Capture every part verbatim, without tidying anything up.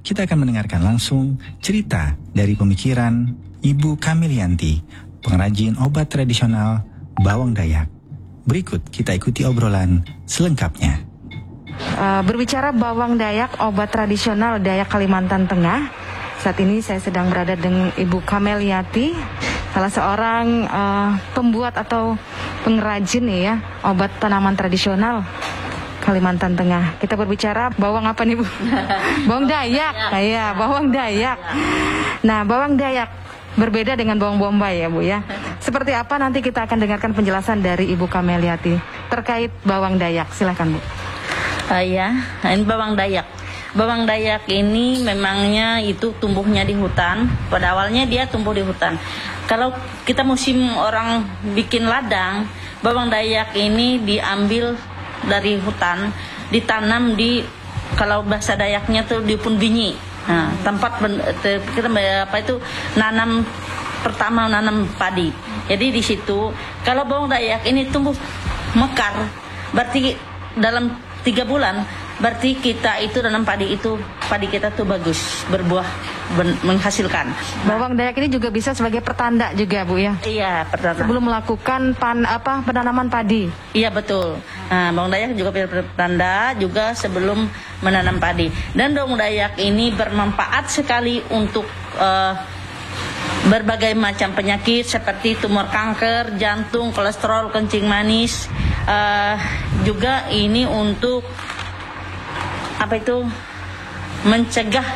kita akan mendengarkan langsung cerita dari pemikiran Ibu Kamelianti, pengrajin obat tradisional bawang dayak. Berikut kita ikuti obrolan selengkapnya. Uh, berbicara bawang dayak, obat tradisional Dayak Kalimantan Tengah. Saat ini saya sedang berada dengan Ibu Kamelianti, salah seorang uh, pembuat atau pengrajin nih ya, obat tanaman tradisional Kalimantan Tengah. Kita berbicara bawang apa nih Bu? Bawang dayak. Iya, bawang dayak. Nah, bawang dayak berbeda dengan bawang bombay ya Bu ya. Seperti apa nanti kita akan dengarkan penjelasan dari Ibu Kamelianti terkait bawang dayak. Silakan Bu. Uh, ya, ini bawang dayak. Bawang dayak ini memangnya itu tumbuhnya di hutan. Pada awalnya dia tumbuh di hutan. Kalau kita musim orang bikin ladang, bawang dayak ini diambil dari hutan, ditanam di, kalau bahasa Dayaknya tuh di Pun Binyi. Nah, tempat kita apa itu nanam pertama nanam padi. Jadi di situ kalau bawang dayak ini tumbuh mekar, berarti dalam tiga bulan, berarti kita itu nanam padi itu padi kita tuh bagus, berbuah, ben, menghasilkan. Bawang dayak ini juga bisa sebagai pertanda juga Bu ya. Iya, pertanda. Sebelum melakukan pan apa penanaman padi. Iya betul. Nah, bawang dayak juga pertanda juga sebelum menanam padi. Dan bawang dayak ini bermanfaat sekali untuk uh, berbagai macam penyakit seperti tumor kanker, jantung, kolesterol, kencing manis. Uh, juga ini untuk apa itu mencegah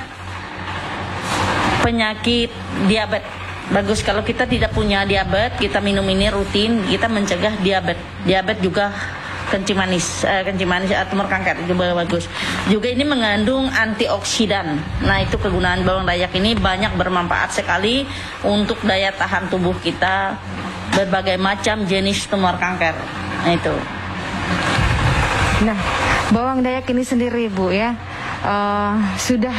penyakit diabetes. Bagus kalau kita tidak punya diabetes, kita minum ini rutin, kita mencegah diabetes. Diabetes juga kencing manis, eh, kencing manis atau tumor kanker juga bagus. Juga ini mengandung antioksidan. Nah, itu kegunaan bawang dayak ini banyak bermanfaat sekali untuk daya tahan tubuh kita, berbagai macam jenis tumor kanker. Nah, itu. Nah, bawang dayak ini sendiri Bu ya, uh, sudah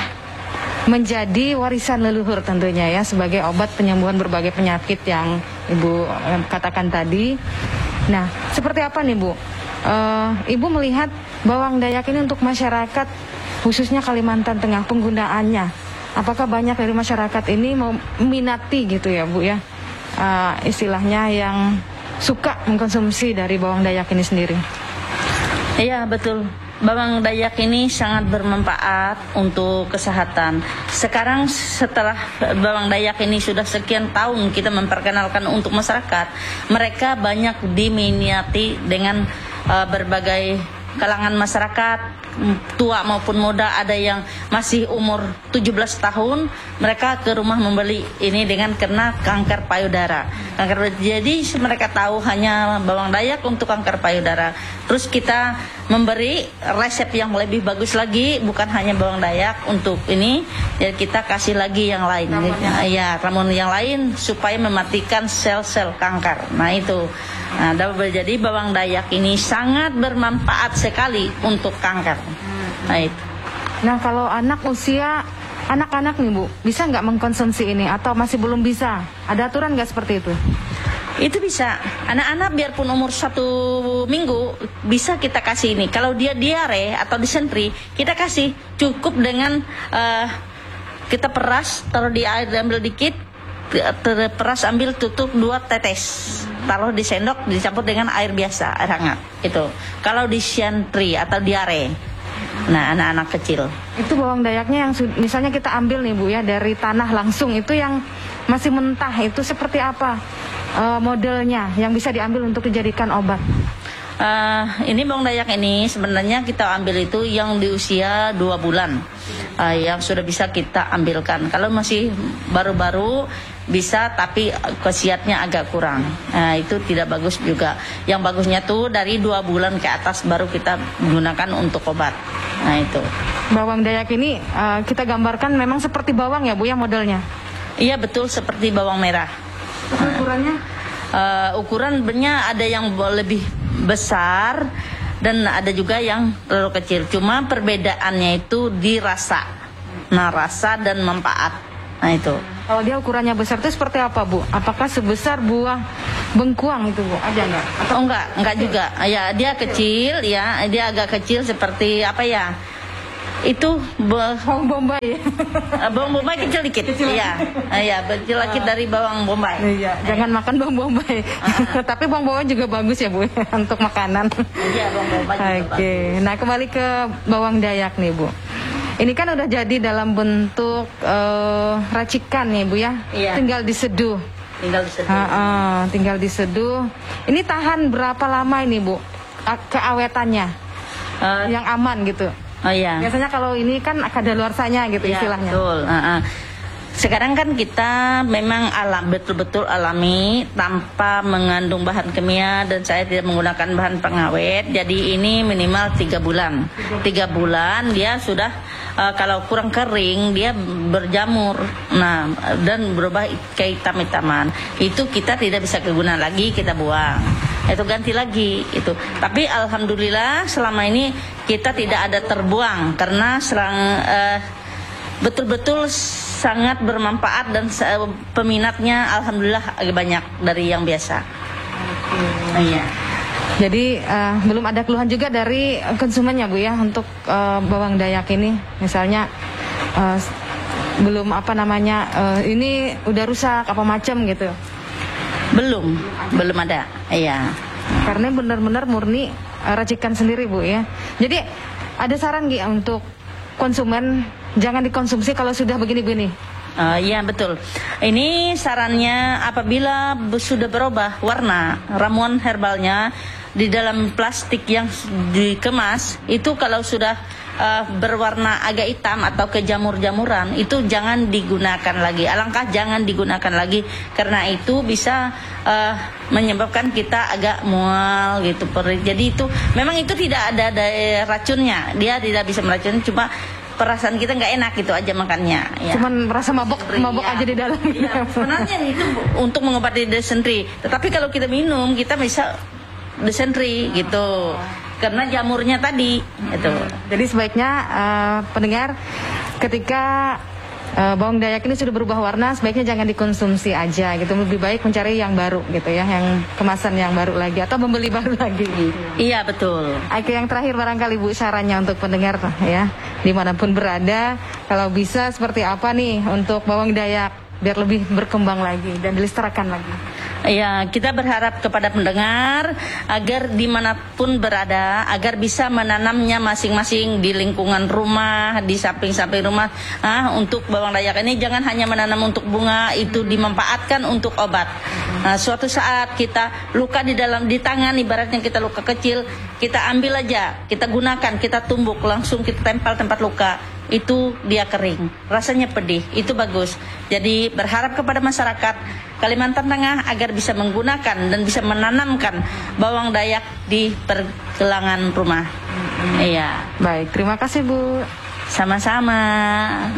menjadi warisan leluhur tentunya ya, sebagai obat penyembuhan berbagai penyakit yang Ibu katakan tadi. Nah, seperti apa nih Bu? Uh, Ibu melihat bawang dayak ini untuk masyarakat khususnya Kalimantan Tengah penggunaannya. Apakah banyak dari masyarakat ini meminati gitu ya Bu ya, uh, istilahnya yang suka mengkonsumsi dari bawang dayak ini sendiri? Iya betul. Bawang dayak ini sangat bermanfaat untuk kesehatan. Sekarang setelah bawang dayak ini sudah sekian tahun kita memperkenalkan untuk masyarakat, mereka banyak diminati dengan uh, berbagai kalangan masyarakat, tua maupun muda. Ada yang masih umur tujuh belas tahun, mereka ke rumah membeli ini dengan kena kanker payudara. Kanker, jadi mereka tahu hanya bawang dayak untuk kanker payudara. Terus kita memberi resep yang lebih bagus lagi, bukan hanya bawang dayak untuk ini, ya kita kasih lagi yang lain. Ya, ramuan yang lain supaya mematikan sel-sel kanker. Nah, itu. Nah, jadi bawang dayak ini sangat bermanfaat sekali untuk kanker. Nah, itu. Nah, kalau anak usia anak-anak nih Bu, bisa nggak mengkonsumsi ini atau masih belum bisa? Ada aturan nggak seperti itu? Itu bisa. Anak-anak biarpun umur satu minggu bisa kita kasih ini. Kalau dia diare atau disentri, kita kasih cukup dengan uh, kita peras, taruh di air, ambil dikit, terperas, ambil tutup dua tetes, taruh di sendok, dicampur dengan air biasa, air hangat. Itu. Kalau disentri atau diare, nah anak-anak kecil. Itu bawang dayaknya yang misalnya kita ambil nih Bu ya dari tanah langsung, itu yang masih mentah itu seperti apa uh, modelnya yang bisa diambil untuk dijadikan obat? Uh, ini bawang dayak ini sebenarnya kita ambil itu yang di usia dua bulan, uh, yang sudah bisa kita ambilkan. Kalau masih baru-baru bisa, tapi khasiatnya agak kurang. Nah, itu tidak bagus juga. Yang bagusnya tuh dari dua bulan ke atas baru kita gunakan untuk obat. Nah, itu. Bawang dayak ini uh, kita gambarkan memang seperti bawang ya Bu ya modelnya? Iya betul, seperti bawang merah. Ukurannya? Uh, ukurannya ada yang lebih besar dan ada juga yang terlalu kecil. Cuma perbedaannya itu di rasa. Nah, rasa dan manfaat. Nah, itu. Kalau dia ukurannya besar itu seperti apa Bu? Apakah sebesar buah bengkuang itu Bu? Ada nggak? Atau oh, enggak, enggak juga. Ya, dia kecil ya, dia agak kecil seperti apa ya? Itu be- Bawang bombay. eh, bawang bombay kecil dikit. Iya. Eh, Iya, kecil dikit dari bawang bombay. Iya, jangan makan bawang bombay. Tapi bawang bombay juga bagus ya Bu untuk makanan. Iya, bawang bombay juga Oke, nah kembali ke bawang dayak nih Bu. Ini kan udah jadi dalam bentuk eh, racikan nih Bu ya. Iya. Tinggal diseduh. tinggal diseduh. Ha, ha, tinggal diseduh. Ini tahan berapa lama ini Bu? A- Keawetannya Eh, yang aman gitu. oh iya. Biasanya kalau ini kan kadaluarsanya gitu Ya, istilahnya. betul. Uh-uh. Sekarang kan kita memang alam betul-betul alami tanpa mengandung bahan kimia dan saya tidak menggunakan bahan pengawet. Jadi ini minimal tiga bulan. Tiga bulan dia sudah uh, kalau kurang kering dia berjamur. Nah dan berubah kehitam-hitaman. Itu kita tidak bisa kegunaan lagi, kita buang. Itu ganti lagi itu. Tapi alhamdulillah selama ini kita tidak ada terbuang karena serang uh, betul-betul sangat bermanfaat dan uh, peminatnya alhamdulillah agak banyak dari yang biasa. Iya. Jadi eh, belum ada keluhan juga dari konsumennya Bu ya untuk eh, bawang dayak ini, misalnya eh, s- belum apa namanya eh, ini udah rusak apa macam gitu. Belum, belum ada. Iya. Karena benar-benar murni eh, racikan sendiri Bu ya. Jadi ada saran nggak untuk konsumen jangan dikonsumsi kalau sudah begini-begini? Uh, iya betul. Ini sarannya apabila be- sudah berubah warna ramuan herbalnya di dalam plastik yang s- dikemas itu kalau sudah uh, berwarna agak hitam atau kejamur-jamuran itu jangan digunakan lagi. Alangkah jangan digunakan lagi karena itu bisa uh, menyebabkan kita agak mual gitu perih. Jadi itu memang itu tidak ada daya racunnya. Dia tidak bisa meracuni cuma perasaan kita nggak enak gitu aja makannya. Ya. Cuman merasa mabok mabok Iya. aja di dalam. Iya, sebenarnya itu untuk mengobati dysentery. Tetapi kalau kita minum, kita bisa dysentery gitu. Karena jamurnya tadi itu. Jadi sebaiknya eh, pendengar ketika eh, bawang dayak ini sudah berubah warna sebaiknya jangan dikonsumsi aja gitu. Lebih baik mencari yang baru gitu ya, yang kemasan yang baru lagi atau membeli baru lagi. Iya betul. Oke, yang terakhir barangkali Bu sarannya untuk pendengar ya dimanapun berada, kalau bisa seperti apa nih untuk bawang dayak biar lebih berkembang lagi dan dilestarikan lagi. Ya, kita berharap kepada pendengar agar dimanapun berada, agar bisa menanamnya masing-masing di lingkungan rumah, di samping-samping rumah. Ah, untuk bawang dayak ini jangan hanya menanam untuk bunga, itu dimanfaatkan untuk obat. Nah, suatu saat kita luka di dalam di tangan, ibaratnya kita luka kecil, kita ambil aja, kita gunakan, kita tumbuk, langsung kita tempel tempat luka. Itu dia kering, rasanya pedih, itu bagus. Jadi berharap kepada masyarakat Kalimantan Tengah agar bisa menggunakan dan bisa menanamkan bawang dayak di pergelangan rumah. Iya, Baik, terima kasih Bu. sama-sama.